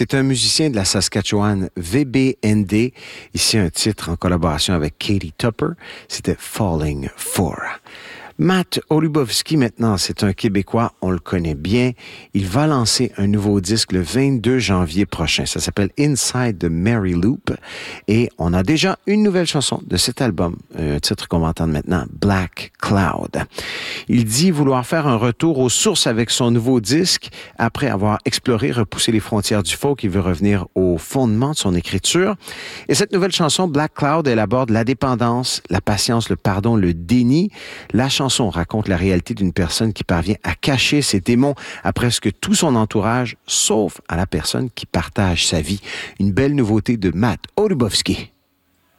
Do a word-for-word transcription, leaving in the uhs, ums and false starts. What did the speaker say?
c'est un musicien de la Saskatchewan, V B N D. Ici, un titre en collaboration avec Katie Tupper. C'était Falling For. Matt Olubowski, maintenant, c'est un Québécois, on le connaît bien. Il va lancer un nouveau disque le vingt-deux janvier prochain. Ça s'appelle Inside the Mary Loop. Et on a déjà une nouvelle chanson de cet album, un titre qu'on va entendre maintenant, Black Cloud. Il dit vouloir faire un retour aux sources avec son nouveau disque. Après avoir exploré, repoussé les frontières du folk, il veut revenir au fondement de son écriture. Et cette nouvelle chanson, Black Cloud, elle aborde la dépendance, la patience, le pardon, le déni. La chanson raconte la réalité d'une personne qui parvient à cacher ses démons à presque tout son entourage, sauf à la personne qui partage sa vie. Une belle nouveauté de Matt Olubowski.